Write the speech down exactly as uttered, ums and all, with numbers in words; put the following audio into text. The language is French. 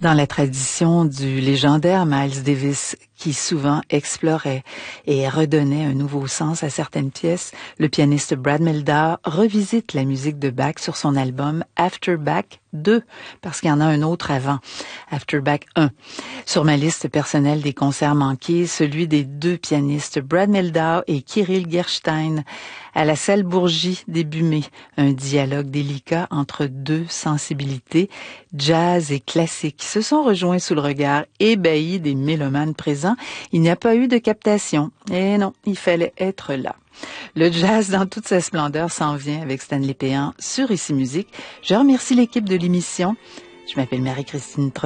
Dans la tradition du légendaire Miles Davis, qui souvent explorait et redonnait un nouveau sens à certaines pièces, le pianiste Brad Mehldau revisite la musique de Bach sur son album After Bach deux, parce qu'il y en a un autre avant, After Bach un. Sur ma liste personnelle des concerts manqués, celui des deux pianistes Brad Mehldau et Kirill Gerstein à la salle Bourgie début mai, un dialogue délicat entre deux sensibilités, jazz et classique, se sont rejoints sous le regard ébahi des mélomanes présents. Il n'y a pas eu de captation. Et non, il fallait être là. Le jazz dans toute sa splendeur s'en vient avec Stanley Péan sur Ici Musique. Je remercie l'équipe de l'émission. Je m'appelle Marie-Christine Trottier.